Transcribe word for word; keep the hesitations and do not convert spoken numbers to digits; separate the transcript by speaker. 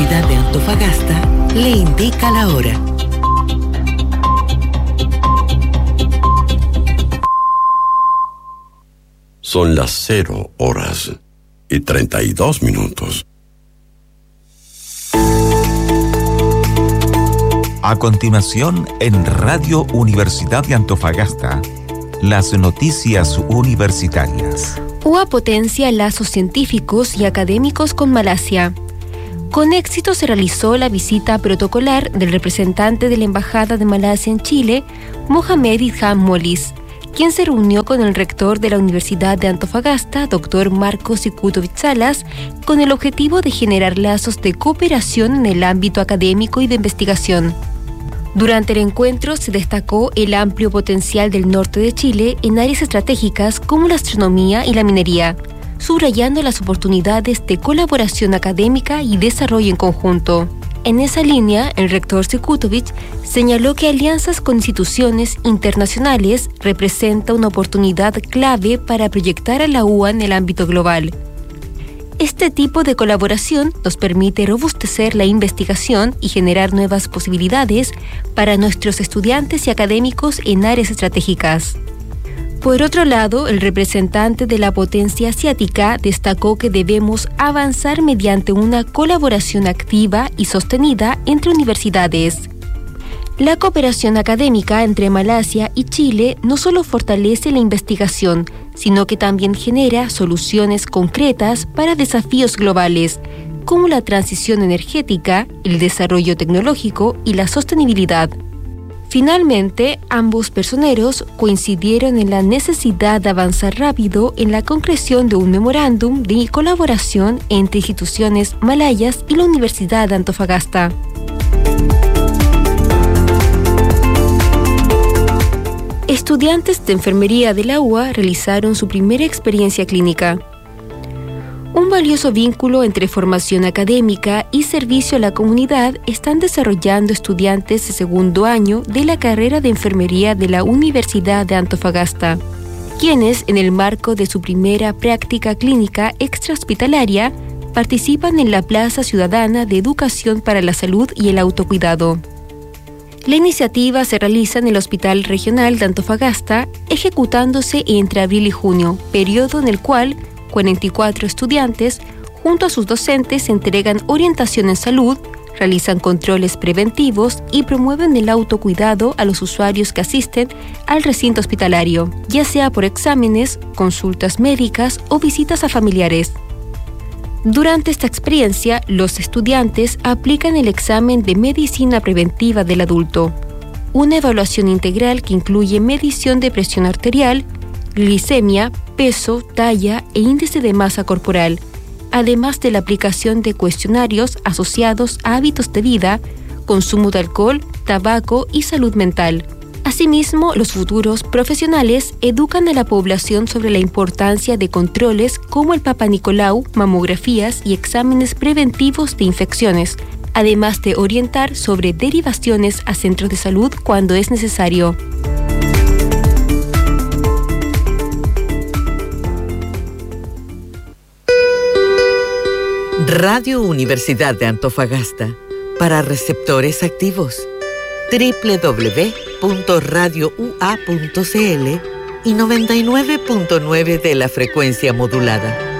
Speaker 1: Universidad de Antofagasta le indica la hora.
Speaker 2: Son las cero horas y treinta y dos minutos.
Speaker 3: A continuación, en Radio Universidad de Antofagasta, las noticias universitarias.
Speaker 4: U A potencia lazos científicos y académicos con Malasia. Con éxito se realizó la visita protocolar del representante de la Embajada de Malasia en Chile, Mohamed Idham Molis, quien se reunió con el rector de la Universidad de Antofagasta, doctor Marcos Ikutovich Salas, con el objetivo de generar lazos de cooperación en el ámbito académico y de investigación. Durante el encuentro se destacó el amplio potencial del norte de Chile en áreas estratégicas como la astronomía y la minería, subrayando las oportunidades de colaboración académica y desarrollo en conjunto. En esa línea, el rector Ikutovich señaló que alianzas con instituciones internacionales representa una oportunidad clave para proyectar a la U A en el ámbito global. Este tipo de colaboración nos permite robustecer la investigación y generar nuevas posibilidades para nuestros estudiantes y académicos en áreas estratégicas. Por otro lado, el representante de la potencia asiática destacó que debemos avanzar mediante una colaboración activa y sostenida entre universidades. La cooperación académica entre Malasia y Chile no solo fortalece la investigación, sino que también genera soluciones concretas para desafíos globales, como la transición energética, el desarrollo tecnológico y la sostenibilidad. Finalmente, ambos personeros coincidieron en la necesidad de avanzar rápido en la concreción de un memorándum de colaboración entre instituciones malayas y la Universidad de Antofagasta. Estudiantes de enfermería de la U A realizaron su primera experiencia clínica. Un valioso vínculo entre formación académica y servicio a la comunidad están desarrollando estudiantes de segundo año de la carrera de enfermería de la Universidad de Antofagasta, quienes, en el marco de su primera práctica clínica extrahospitalaria, participan en la Plaza Ciudadana de Educación para la Salud y el Autocuidado. La iniciativa se realiza en el Hospital Regional de Antofagasta, ejecutándose entre abril y junio, periodo en el cual cuarenta y cuatro estudiantes, junto a sus docentes, entregan orientación en salud, realizan controles preventivos y promueven el autocuidado a los usuarios que asisten al recinto hospitalario, ya sea por exámenes, consultas médicas o visitas a familiares. Durante esta experiencia, los estudiantes aplican el examen de medicina preventiva del adulto, una evaluación integral que incluye medición de presión arterial, glicemia, peso, talla e índice de masa corporal, además de la aplicación de cuestionarios asociados a hábitos de vida, consumo de alcohol, tabaco y salud mental. Asimismo, los futuros profesionales educan a la población sobre la importancia de controles como el Papa Nicolau, mamografías y exámenes preventivos de infecciones, además de orientar sobre derivaciones a centros de salud cuando es necesario.
Speaker 1: Radio Universidad de Antofagasta, para receptores activos. doble u doble u doble u punto radio u a punto c l y noventa y nueve punto nueve de la frecuencia modulada.